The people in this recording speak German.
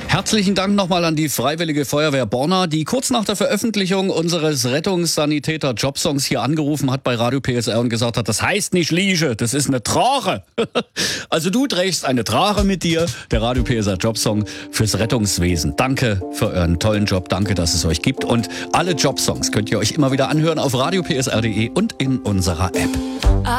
Herzlichen Dank nochmal an die Freiwillige Feuerwehr Borna, die kurz nach der Veröffentlichung unseres Rettungssanitäter-Jobsongs hier angerufen hat bei Radio PSR und gesagt hat, das heißt nicht Liege, das ist eine Trache. Also du trägst eine Trache mit dir, der Radio PSR Jobsong fürs Rettungswesen. Danke für euren tollen Job, danke, dass es euch gibt. Und alle Jobsongs könnt ihr euch immer wieder anhören auf radiopsr.de und in unserer App.